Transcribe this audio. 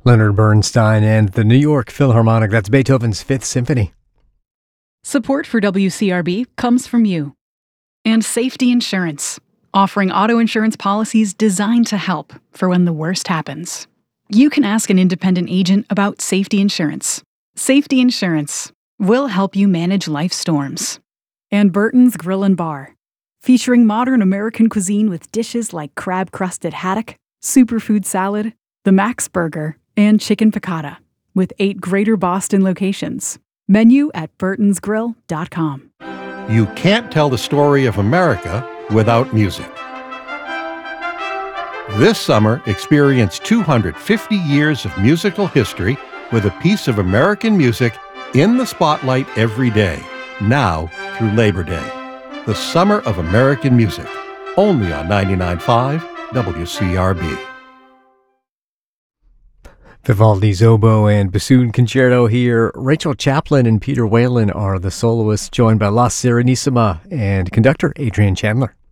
Leonard Bernstein and the New York Philharmonic. That's Beethoven's Fifth Symphony. Support for WCRB comes from you. And Safety Insurance, offering auto insurance policies designed to help for when the worst happens. You can ask an independent agent about safety insurance. Safety Insurance will help you manage life's storms. And Burton's Grill and Bar, featuring modern American cuisine with dishes like crab-crusted haddock, superfood salad, the Max Burger, and chicken piccata, with 8 Greater Boston locations. Menu at burtonsgrill.com. You can't tell the story of America without music. This summer, experience 250 years of musical history with a piece of American music in the spotlight every day, now through Labor Day. The Summer of American Music, only on 99.5 WCRB. Vivaldi's oboe and bassoon concerto here. Rachel Chaplin and Peter Whalen are the soloists, joined by La Serenissima and conductor Adrian Chandler.